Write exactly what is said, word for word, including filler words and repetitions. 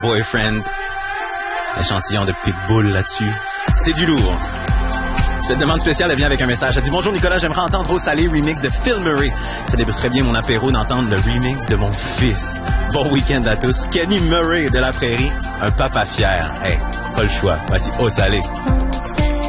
Boyfriend. Échantillon de Pitbull là-dessus. C'est du lourd. Cette demande spéciale, elle vient avec un message. Elle dit « Bonjour Nicolas, j'aimerais entendre Au Salé remix de Phil Murray. Ça débute très bien mon apéro d'entendre le remix de mon fils. Bon week-end à tous. Kenny Murray de la Prairie, un papa fier. Hey, pas le choix. Voici Au Salé. »